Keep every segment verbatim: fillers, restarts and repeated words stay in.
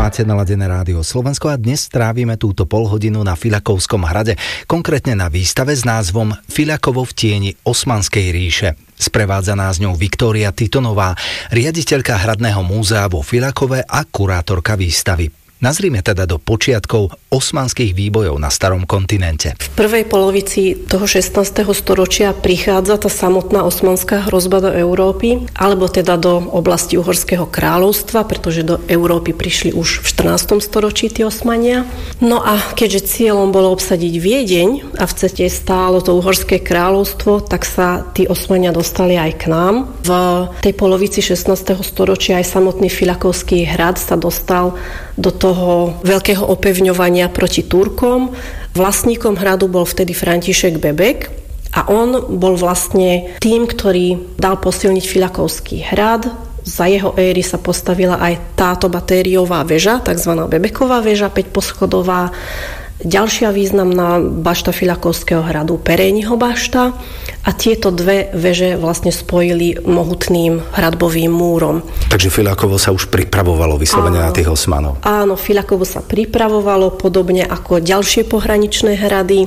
Máte naladené rádio Slovensko a dnes strávime túto polhodinu na Fiľakovskom hrade, konkrétne na výstave s názvom Fiľakovo v tieni Osmanskej ríše. Sprevádza nás ňou Viktória Titonová, riaditeľka Hradného múzea vo Fiľakove a kurátorka výstavy. Nazrime teda do počiatkov osmanských výbojov na starom kontinente. V prvej polovici toho šestnásteho storočia prichádza tá samotná osmanská hrozba do Európy, alebo teda do oblasti Uhorského kráľovstva, pretože do Európy prišli už v štrnástom storočí tí Osmania. No a keďže cieľom bolo obsadiť Viedeň a v ceste stálo to Uhorské kráľovstvo, tak sa tí Osmania dostali aj k nám. V tej polovici šestnásteho storočia aj samotný Fiľakovský hrad sa dostal do toho veľkého opevňovania proti Turkom. Vlastníkom hradu bol vtedy František Bebek a on bol vlastne tým, ktorý dal posilniť Fiľakovský hrad. Za jeho éry sa postavila aj táto batériová väža, takzvaná Bebeková väža, päťposchodová. Ďalšia významná bašta Fiľakovského hradu, Perejniho bašta, a tieto dve veže vlastne spojili mohutným hradbovým múrom. Takže Fiľakovo sa už pripravovalo vyslovene na tých Osmanov. Áno, Fiľakovo sa pripravovalo podobne ako ďalšie pohraničné hrady.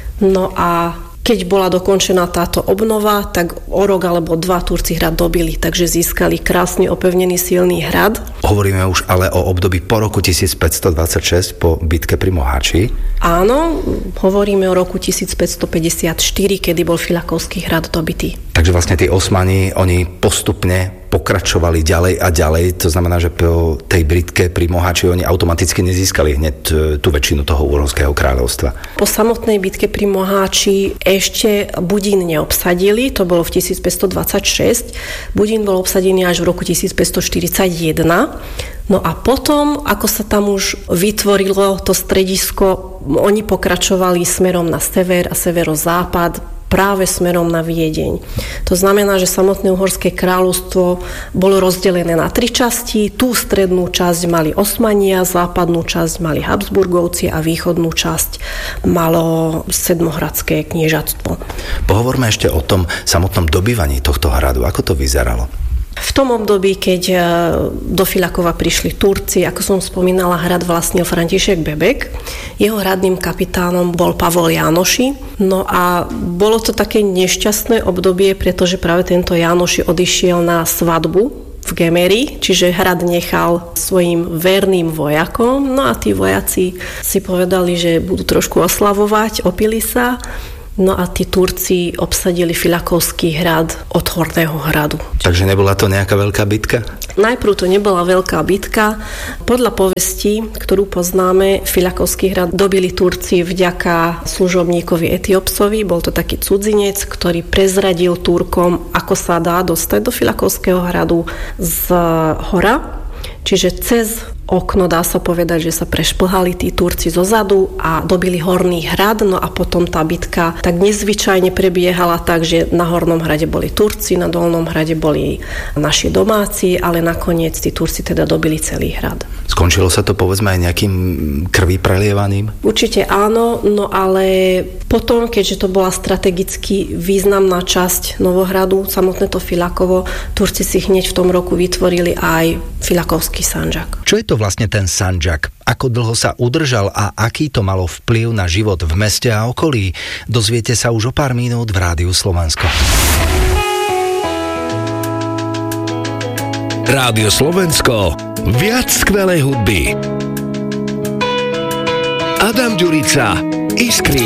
No a keď bola dokončená táto obnova, tak o rok alebo dva Turci hrad dobili, takže získali krásne opevnený silný hrad. Hovoríme už ale o období po roku tisícpäťstodvadsaťšesť, po bitke pri Moháči. Áno, hovoríme o roku tisícpäťstopäťdesiatštyri, kedy bol Fiľakovský hrad dobitý. Takže vlastne tí Osmani, oni postupne pokračovali ďalej a ďalej. To znamená, že po tej bitke pri Moháči oni automaticky nezískali hneď tú väčšinu toho Uhorského kráľovstva. Po samotnej bitke pri Moháči ešte Budín neobsadili, to bolo v tisícpäťstodvadsaťšesť. Budín bol obsadený až v roku tisícpäťstoštyridsaťjeden. No a potom, ako sa tam už vytvorilo to stredisko, oni pokračovali smerom na sever a severozápad, práve smerom na Viedeň. To znamená, že samotné Uhorské kráľovstvo bolo rozdelené na tri časti. Tú strednú časť mali Osmania, západnú časť mali Habsburgovci a východnú časť malo Sedmohradské kniežatstvo. Pohovorme ešte o tom samotnom dobývaní tohto hradu. Ako to vyzeralo? V tom období, keď do Fiľakova prišli Turci, ako som spomínala, hrad vlastnil František Bebek. Jeho hradným kapitánom bol Pavol Jánoši. No a bolo to také nešťastné obdobie, pretože práve tento Jánoši odišiel na svadbu v Gemeri, čiže hrad nechal svojim verným vojakom. No a tí vojaci si povedali, že budú trošku oslavovať, opili sa. No a tí Turci obsadili Fiľakovský hrad od Horného hradu. Takže nebola to nejaká veľká bitka? Najprv to nebola veľká bitka. Podľa povesti, ktorú poznáme, Fiľakovský hrad dobili Turci vďaka služobníkovi Etiopsovi. Bol to taký cudzinec, ktorý prezradil Turkom, ako sa dá dostať do Fiľakovského hradu z hora. Čiže cez okno, dá sa povedať, že sa prešplhali tí Turci zozadu a dobili Horný hrad, no a potom tá bitka tak nezvyčajne prebiehala tak, že na Hornom hrade boli Turci, na Dolnom hrade boli naši domáci, ale nakoniec tí Turci teda dobili celý hrad. Skončilo sa to povedzme aj nejakým krví prelievaním? Určite áno, no ale potom, keďže to bola strategicky významná časť Novohradu, samotné to Fiľakovo, Turci si hneď v tom roku vytvorili aj Fiľakovský sanžak. Čo je to vlastne ten sanžak? Ako dlho sa udržal a aký to malo vplyv na život v meste a okolí? Dozviete sa už o pár minút v Rádiu Slovensko. Rádio Slovensko, viac skvelej hudby. Adam Ďurica, Iskry.